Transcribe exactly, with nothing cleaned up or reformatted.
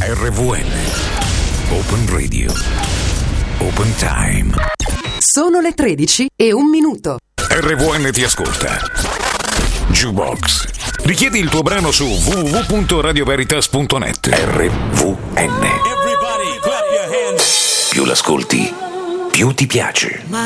R V N Open Radio Open Time. Sono le tredici e un minuto. R V N ti ascolta. Jukebox. Richiedi il tuo brano su w w w punto radio veritas punto net. R V N. Everybody clap your hands. Più l'ascolti, più ti piace.